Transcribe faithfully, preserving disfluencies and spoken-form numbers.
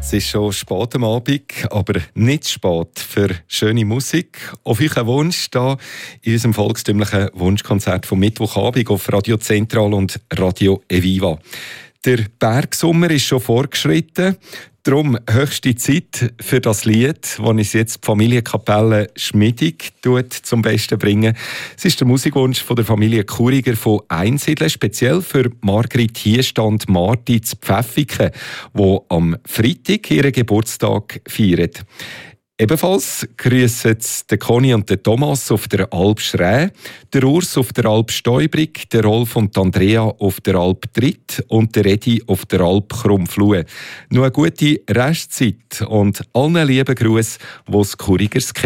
Es ist schon spät am Abend, aber nicht spät für schöne Musik. Auf euren Wunsch hier in unserem volkstümlichen Wunschkonzert vom Mittwochabend auf Radio Zentral und Radio Eviva. Der Bergsommer ist schon vorgeschritten. Darum höchste Zeit für das Lied, das uns jetzt die Familienkapelle Schmiedig zum Besten bringen. Es ist der Musikwunsch von der Familie Kuriger von Einsiedeln, speziell für Margrit Hiestand Marti zu Pfäffiken, die am Freitag ihren Geburtstag feiert. Ebenfalls grüssen der Conny und der Thomas auf der Alp Schräh, der Urs auf der Alp Stäubrig, der Rolf und Andrea auf der Alp Tritt und der Edi auf der Alp Krummflue. Nur eine gute Restzeit und allen lieben Gruß, die es Kurigers kennen.